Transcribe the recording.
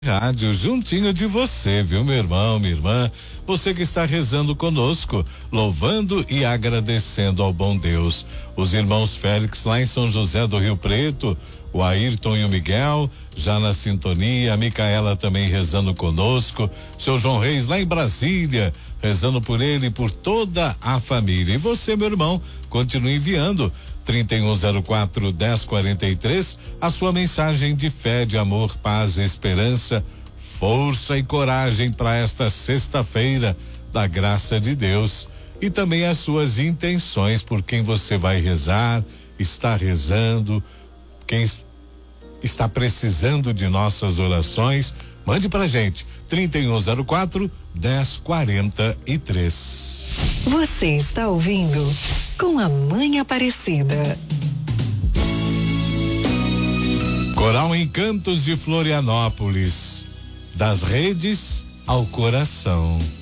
Rádio juntinho de você, viu, meu irmão, minha irmã? Você que está rezando conosco, louvando e agradecendo ao bom Deus. Os irmãos Félix lá em São José do Rio Preto, o Ayrton e o Miguel, já na sintonia, a Micaela também rezando conosco, seu João Reis lá em Brasília, rezando por ele e por toda a família. E você, meu irmão, continue enviando 3104-1043, a sua mensagem de fé, de amor, paz, esperança, força e coragem para esta sexta-feira da graça de Deus. E também as suas intenções por quem você vai rezar, está rezando, quem está precisando de nossas orações, mande pra gente 3104-1043. Você está ouvindo Com a Mãe Aparecida. Coral Encantos de Florianópolis, das redes ao coração.